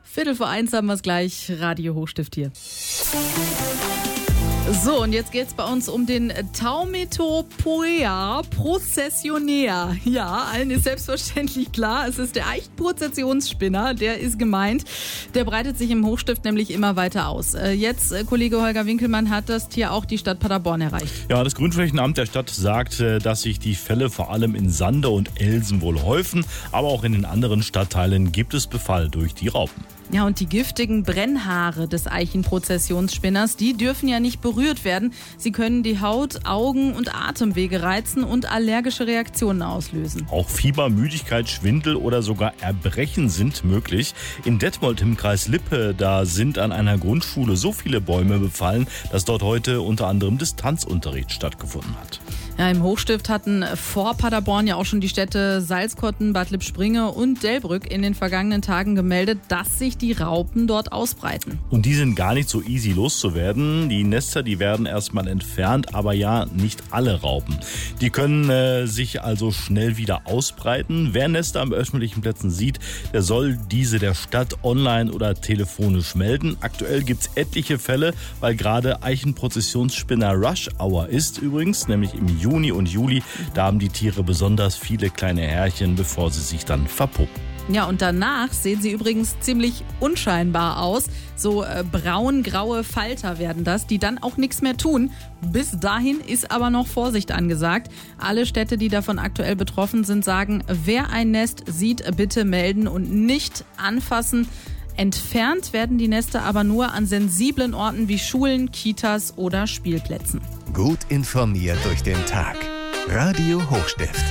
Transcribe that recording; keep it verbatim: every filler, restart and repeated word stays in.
Viertel vor eins haben wir es gleich. Radio Hochstift hier. So, und jetzt geht's bei uns um den Taumetopoea processionea. Ja, allen ist selbstverständlich klar, es ist der Eichenprozessionsspinner, der ist gemeint. Der breitet sich im Hochstift nämlich immer weiter aus. Jetzt, Kollege Holger Winkelmann, hat das Tier auch die Stadt Paderborn erreicht. Ja, das Grünflächenamt der Stadt sagt, dass sich die Fälle vor allem in Sande und Elsen wohl häufen, aber auch in den anderen Stadtteilen gibt es Befall durch die Raupen. Ja, und die giftigen Brennhaare des Eichenprozessionsspinners, die dürfen ja nicht berührt werden. Sie können die Haut, Augen und Atemwege reizen und allergische Reaktionen auslösen. Auch Fieber, Müdigkeit, Schwindel oder sogar Erbrechen sind möglich. In Detmold im Kreis Lippe, da sind an einer Grundschule so viele Bäume befallen, dass dort heute unter anderem Distanzunterricht stattgefunden hat. Ja, im Hochstift hatten vor Paderborn ja auch schon die Städte Salzkotten, Bad Lippspringe und Delbrück in den vergangenen Tagen gemeldet, dass sich die Raupen dort ausbreiten. Und die sind gar nicht so easy loszuwerden. Die Nester, die werden erstmal entfernt, aber ja, nicht alle Raupen. Die können äh, sich also schnell wieder ausbreiten. Wer Nester an öffentlichen Plätzen sieht, der soll diese der Stadt online oder telefonisch melden. Aktuell gibt es etliche Fälle, weil gerade Eichenprozessionsspinner Rush Hour ist übrigens, nämlich im Juni und Juli. Da haben die Tiere besonders viele kleine Härchen, bevor sie sich dann verpuppen. Ja, und danach sehen sie übrigens ziemlich unscheinbar aus. So äh, braun-graue Falter werden das, die dann auch nichts mehr tun. Bis dahin ist aber noch Vorsicht angesagt. Alle Städte, die davon aktuell betroffen sind, sagen, wer ein Nest sieht, bitte melden und nicht anfassen. Entfernt werden die Nester aber nur an sensiblen Orten wie Schulen, Kitas oder Spielplätzen. Gut informiert durch den Tag. Radio Hochstift.